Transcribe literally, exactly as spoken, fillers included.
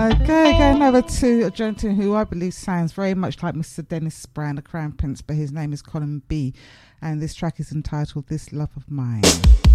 Okay, going over to a gentleman who I believe sounds very much like Mister Dennis Brown, the Crown Prince, but his name is Colin B. And this track is entitled This Love of Mine.